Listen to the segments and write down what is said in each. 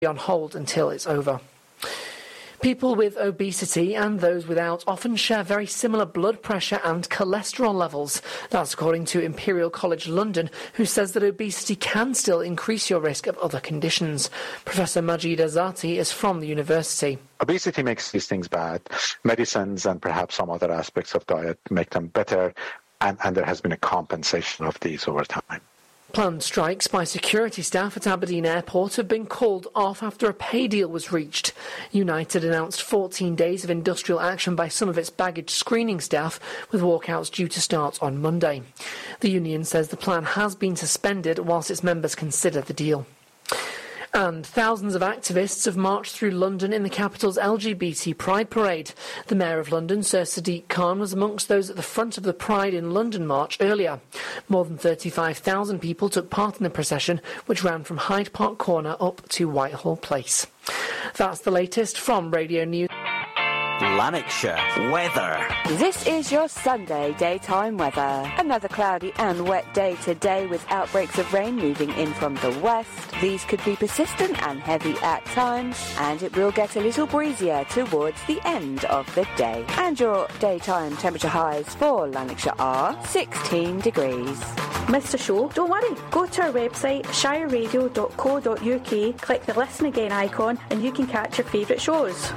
on hold until it's over. People with obesity and those without often share very similar blood pressure and cholesterol levels. That's according to Imperial College London, who says that obesity can still increase your risk of other conditions. Professor Majid Azati is from the university. Obesity makes these things bad. Medicines and perhaps some other aspects of diet make them better, and there has been a compensation of these over time. Planned strikes by security staff at Aberdeen Airport have been called off after a pay deal was reached. United announced 14 days of industrial action by some of its baggage screening staff, with walkouts due to start on Monday. The union says the plan has been suspended whilst its members consider the deal. And thousands of activists have marched through London in the capital's LGBT Pride Parade. The Mayor of London, Sir Sadiq Khan, was amongst those at the front of the Pride in London march earlier. More than 35,000 people took part in the procession, which ran from Hyde Park Corner up to Whitehall Place. That's the latest from Radio News. Lanarkshire weather. This is your Sunday daytime weather. Another cloudy and wet day today with outbreaks of rain moving in from the west. These could be persistent and heavy at times, and it will get a little breezier towards the end of the day. And your daytime temperature highs for Lanarkshire are 16 degrees. Missed a show? Don't worry. Go to our website, shireradio.co.uk, click the Listen Again icon, and you can catch your favourite shows.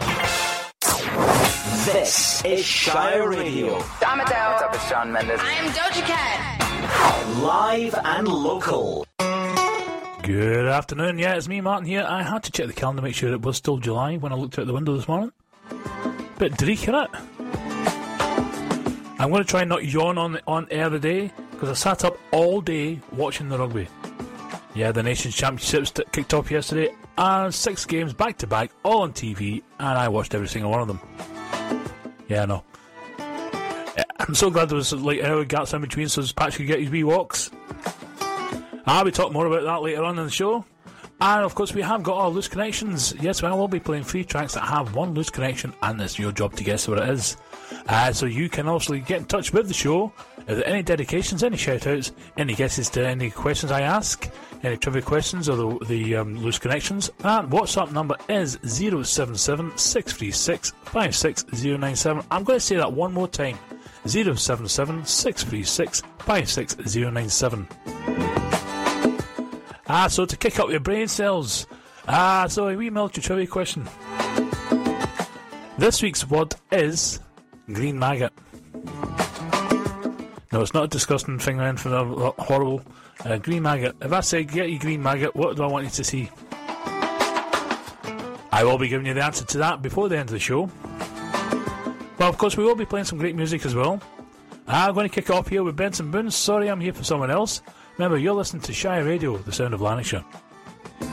This is Shire Radio. I'm Adele. What's up, it's Shawn Mendes. I'm Doja Cat. Live and local. Good afternoon. Yeah, it's me, Martin, here. I had to check the calendar to make sure it was still July when I looked out the window this morning. Bit dreek, innit? I'm going to try and not yawn on air today, because I sat up all day watching the rugby. Yeah, the Nations Championships kicked off yesterday, and 6 games back-to-back, all on TV, and I watched every single one of them. Yeah, I know. I'm so glad there was like hour gaps in between so Patrick could get his wee walks. I'll be talking more about that later on in the show. And of course we have got our loose connections. Yes, I will be playing 3 tracks that have one loose connection, and it's your job to guess what it is. So you can also get in touch with the show. If there are any dedications, any shout-outs, any guesses to any questions I ask, any trivia questions or the loose connections, and WhatsApp number is 077 636 56097. I'm going to say that one more time. 077 636 56097. So to kick up your brain cells, so we emailed your trivia question. This week's word is green maggot. No, it's not a disgusting thing or anything horrible. Green maggot. If I say get you green maggot, what do I want you to see? I will be giving you the answer to that before the end of the show. Well, of course, we will be playing some great music as well. I'm going to kick off here with Benson Boone. Sorry, I'm here for someone else. Remember, you're listening to Shire Radio, the sound of Lanarkshire.